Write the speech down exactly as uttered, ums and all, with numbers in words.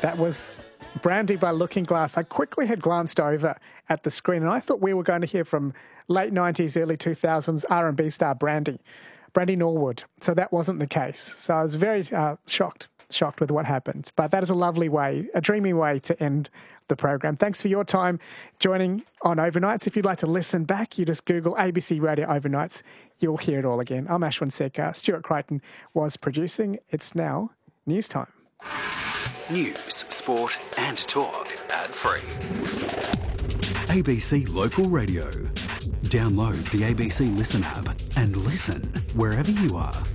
That was Brandy by Looking Glass. I quickly had glanced over at the screen and I thought we were going to hear from late nineties, early two thousands R and B star Brandy, Brandy Norwood. So that wasn't the case. So I was very uh, shocked, shocked with what happened. But that is a lovely way, a dreamy way to end the program. Thanks for your time joining on Overnights. If you'd like to listen back, you just Google A B C Radio Overnights. You'll hear it all again. I'm Ashwin Sekar. Stuart Crichton was producing. It's now news time. News, sport and talk ad-free. A B C Local Radio. Download the A B C Listen app and listen wherever you are.